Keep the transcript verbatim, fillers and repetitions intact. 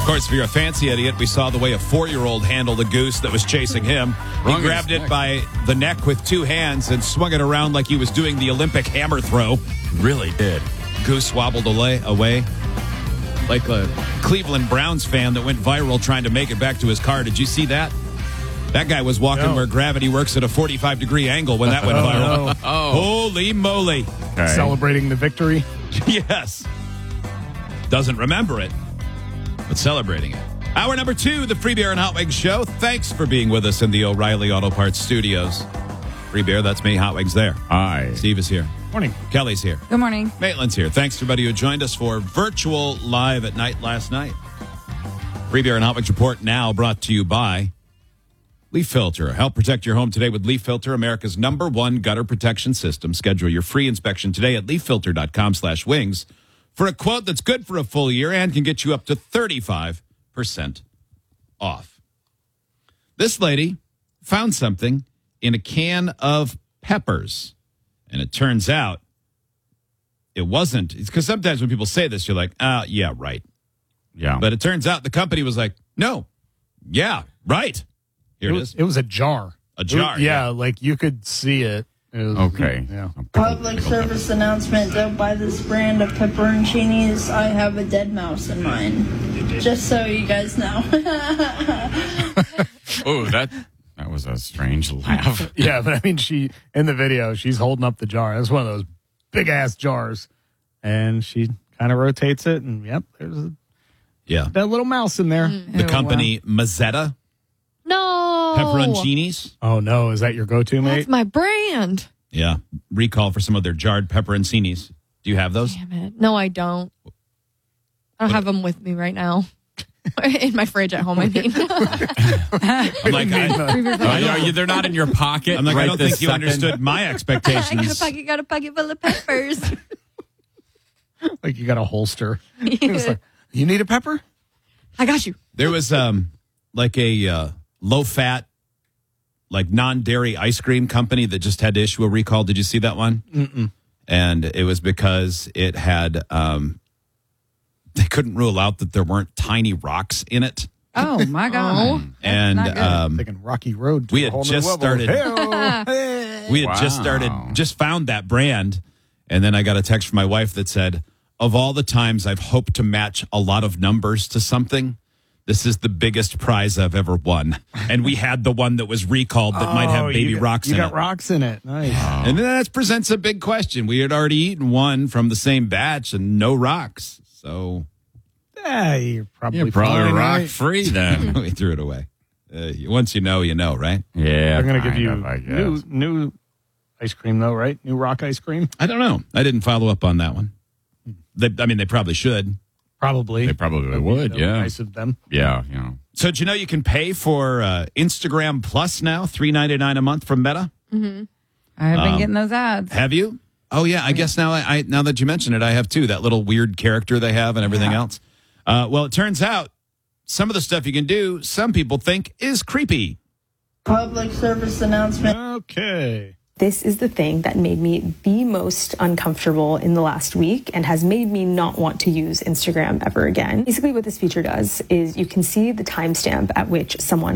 course, if you're a fancy idiot, we saw the way a four-year-old handled a goose that was chasing him. He Wrong grabbed it neck. by the neck with two hands and swung it around like he was doing the Olympic hammer throw. Really did. Goose wobbled away, away like a Cleveland Browns fan that went viral trying to make it back to his car. Did you see that? That guy was walking No. where gravity works at a forty-five degree angle when that went Oh, viral. no. Oh. Holy moly. Okay. Celebrating the victory. Yes. Doesn't remember it, but celebrating it. Hour number two, the Free Beer and Hot Wings Show. Thanks for being with us in the O'Reilly Auto Parts studios. Free Beer, that's me. Hot Wings there. Hi. Steve is here. Morning. Kelly's here. Good morning. Maitland's here. Thanks to everybody who joined us for virtual live at night last night. Free Beer and Hot Wings Report now brought to you by Leaf Filter. Help protect your home today with Leaf Filter, America's number one gutter protection system. Schedule your free inspection today at leaffilter.com slash wings for a quote that's good for a full year and can get you up to thirty-five percent off. This lady found something in a can of peppers, and it turns out it wasn't. Because sometimes when people say this, you're like, ah, yeah, right. Yeah. But it turns out the company was like, no, yeah, right. Here It it was, is. it was a jar. A jar, It- yeah, yeah. like you could see it. It was- okay. Yeah. Public service announcement, don't buy this brand of pepperoncinis. I have a dead mouse in mine. Just so you guys know. Oh, that that was a strange laugh. Yeah, but I mean, she, in the video, she's holding up the jar. It's one of those big ass jars. And she kind of rotates it, and yep, there's a, Yeah. that little mouse in there. The Ew, company Mazzetta No. Pepperoncinis. Oh, no. Is that your go to, mate? That's my brand. Yeah. Recall for some of their jarred pepperoncinis. Do you have those? Damn it. No, I don't. I don't have them with me right now. In my fridge at home, I mean. I'm like, I, Are you, they're not in your pocket. I'm like, right I don't this think you second? understood my I got a expectations. pocket, got a pocket full of peppers. Like you got a holster. It's like, you need a pepper? I got you. There was um like a uh, low fat, like non dairy ice cream company that just had to issue a recall. Did you see that one? Mm-mm. And it was because it had um they couldn't rule out that there weren't tiny rocks in it. Oh my God! And not good. um Thinking Rocky Road. to we a had whole new just level. started- Hey-oh. we had just Wow. started, just found that brand. And then I got a text from my wife that said, of all the times I've hoped to match a lot of numbers to something, this is the biggest prize I've ever won. And we had the one that was recalled that might have Oh, baby you got- rocks you in got it. rocks in it. Nice. And then that presents a big question. We had already eaten one from the same batch and no rocks. So Yeah, you're probably, You're probably fine, rock right? free then. we threw it away. Uh, once you know, you know, right? Yeah. They're going to give kind you of, I guess. new new ice cream, though, right? New rock ice cream? I don't know. I didn't follow up on that one. They, I mean, they probably should. Probably. They probably That'd be- would, that'd be yeah. Nice of them. Yeah, you know. So did you know you can pay for uh, Instagram Plus now, three ninety-nine a month from Meta? I have been Um, getting those ads. Have you? Oh yeah, I guess now I, I now that you mention it, I have too. That little weird character they have and everything Yeah. else. Uh, well, it turns out some of the stuff you can do, some people think is creepy. Public service announcement. Okay. This is the thing that made me the most uncomfortable in the last week and has made me not want to use Instagram ever again. Basically what this feature does is you can see the timestamp at which someone